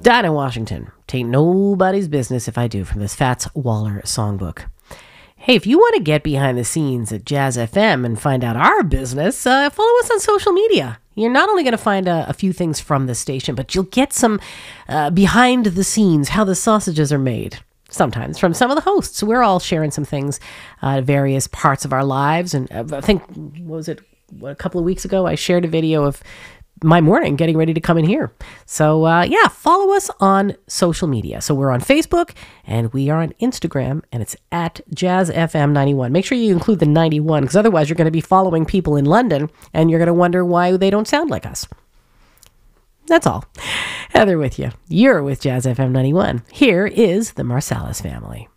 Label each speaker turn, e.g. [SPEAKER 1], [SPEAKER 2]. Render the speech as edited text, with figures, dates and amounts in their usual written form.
[SPEAKER 1] Dinah Washington. Tain't nobody's business if I do, from this Fats Waller songbook. Hey, if you want to get behind the scenes at Jazz FM and find out our business, follow us on social media. You're not only going to find a few things from the station, but you'll get some behind the scenes, how the sausages are made. Sometimes from some of the hosts. We're all sharing some things, various parts of our lives. And I think, a couple of weeks ago, I shared a video of my morning getting ready to come in here. So follow us on social media. So we're on Facebook and we are on Instagram, and it's at JazzFM91. Make sure you include the 91, because otherwise you're going to be following people in London and you're going to wonder why they don't sound like us. That's all. Heather with you. You're with Jazz FM 91. Here is the Marsalis family.